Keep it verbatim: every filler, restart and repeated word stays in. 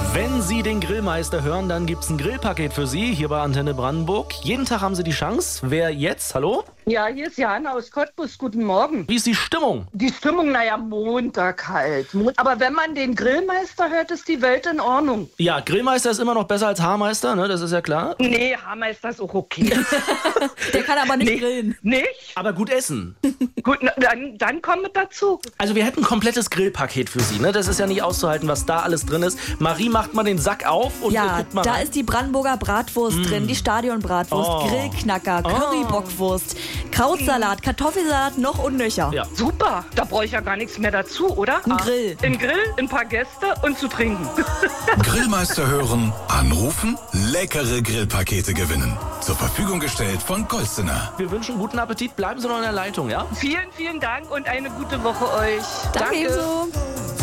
Wenn Sie den Grillmeister hören, dann gibt's ein Grillpaket für Sie hier bei Antenne Brandenburg. Jeden Tag haben Sie die Chance. Wer jetzt? Hallo? Ja, hier ist Johanna aus Cottbus. Guten Morgen. Wie ist die Stimmung? Die Stimmung, naja, Montag halt. Mon- Aber wenn man den Grillmeister hört, ist die Welt in Ordnung. Ja, Grillmeister ist immer noch besser als Haarmeister, ne? Das ist ja klar. Nee, Haarmeister ist auch okay. Der kann aber nicht Nee. grillen. Nicht? Aber gut essen. Gut, na, dann, dann kommt mit dazu. Also wir hätten ein komplettes Grillpaket für Sie, ne? Das ist ja nicht auszuhalten, was da alles drin ist. Marie macht mal den Sack auf und Ja, guckt mal da rein. ist die Brandenburger Bratwurst drin, die Stadionbratwurst, Oh. Grillknacker, Currybockwurst, Krautsalat, Kartoffelsalat, noch und nöcher. Ja. Super, da brauche ich ja gar nichts mehr dazu, oder? Ein Grill. Ein Grill, ein paar Gäste und zu trinken. Grillmeister hören, anrufen, leckere Grillpakete gewinnen. Zur Verfügung gestellt von Golstener. Wir wünschen guten Appetit. Bleiben Sie noch in der Leitung, ja? Vielen, vielen Dank und eine gute Woche euch. Danke ebenso.